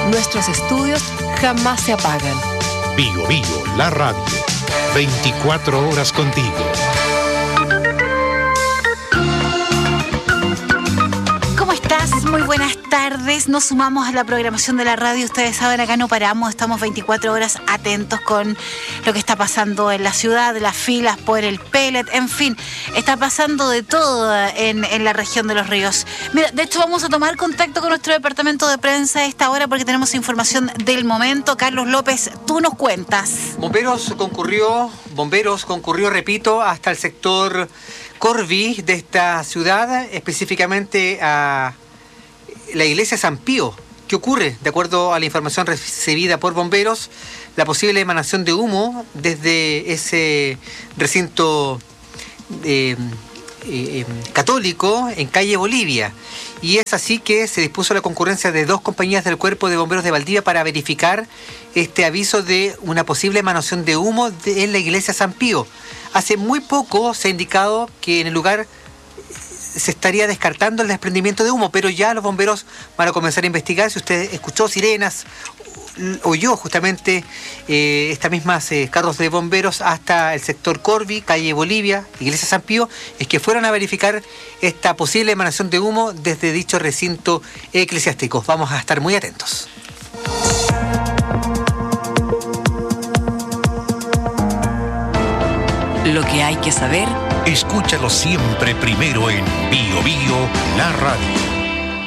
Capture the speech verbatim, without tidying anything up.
Nuestros estudios jamás se apagan. Bio Bio, la radio. veinticuatro horas contigo. ¿Cómo estás? Muy buenas tardes. Nos sumamos a la programación de la radio. Ustedes saben, acá no paramos. Estamos veinticuatro horas atentos con lo que está pasando en la ciudad, las filas por el pellet, en fin, está pasando de todo en, en la región de Los Ríos. Mira, de hecho vamos a tomar contacto con nuestro departamento de prensa a esta hora porque tenemos información del momento. Carlos López, tú nos cuentas. Bomberos concurrió, bomberos concurrió, repito, hasta el sector Corvi de esta ciudad, específicamente a la iglesia San Pío. ¿Qué ocurre? De acuerdo a la información recibida por bomberos, la posible emanación de humo desde ese recinto eh, eh, católico en calle Bolivia. Y es así que se dispuso la concurrencia de dos compañías del Cuerpo de Bomberos de Valdivia para verificar este aviso de una posible emanación de humo de, en la iglesia San Pío. Hace muy poco se ha indicado que en el lugar se estaría descartando el desprendimiento de humo, pero ya los bomberos van a comenzar a investigar. Si usted escuchó sirenas, oyó justamente eh, estas mismas eh, carros de bomberos hasta el sector Corvi, calle Bolivia, iglesia San Pío, es que fueron a verificar esta posible emanación de humo desde dicho recinto eclesiástico. Vamos a estar muy atentos. Lo que hay que saber, Escúchalo siempre primero en Bio Bio, la radio.